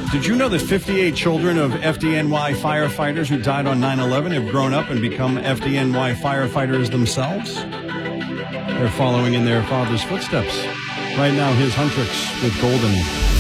Did you know that 58 children of FDNY firefighters who died on 9/11 have grown up and become FDNY firefighters themselves? They're following in their father's footsteps. Right now, here's Huntrix with Golden.